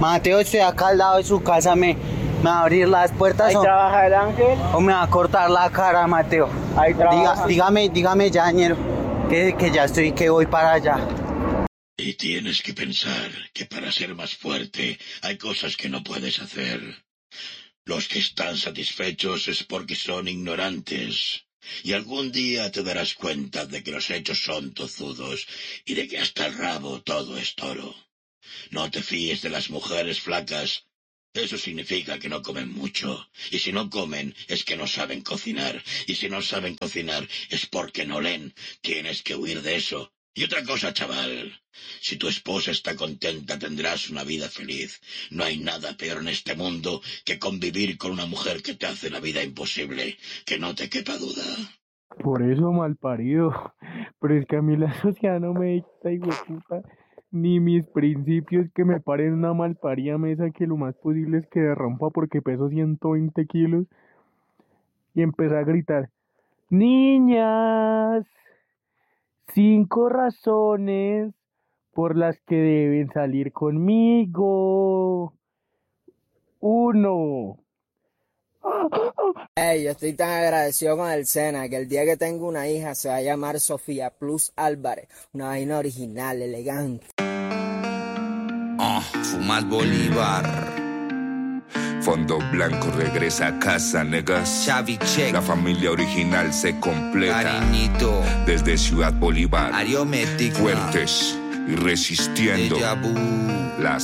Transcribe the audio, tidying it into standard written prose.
Mateo, estoy acá al lado de su casa, ¿me va a abrir las puertas Ahí trabaja el ángel. o me va a cortar la cara, Mateo? Ahí trabaja. Dígame ya, ñero, que ya estoy, que voy para allá. Y tienes que pensar que para ser más fuerte hay cosas que no puedes hacer. Los que están satisfechos es porque son ignorantes. Y algún día te darás cuenta de que los hechos son tozudos y de que hasta el rabo todo es toro. No te fíes de las mujeres flacas. Eso significa que no comen mucho. Y si no comen es que no saben cocinar. Y si no saben cocinar es porque no leen. Tienes que huir de eso. Y otra cosa, chaval. Si tu esposa está contenta tendrás una vida feliz. No hay nada peor en este mundo que convivir con una mujer que te hace la vida imposible. Que no te quepa duda. Por eso, malparido. Pero es que a mí la sociedad no me dicta, hijueputa, ni mis principios que me paren una malparida mesa que lo más posible es que derrumpa porque peso 120 kilos. Y empecé a gritar: niñas, 5 razones por las que deben salir conmigo. 1. Yo estoy tan agradecido con el Sena que el día que tengo una hija se va a llamar Sofía Plus Álvarez. Una vaina original, elegante. Fumas Bolívar. Fondo Blanco regresa a casa, negas. Xavi Check. La familia original se completa. Cariñito. Desde Ciudad Bolívar. Ariomética. Fuertes y resistiendo. Las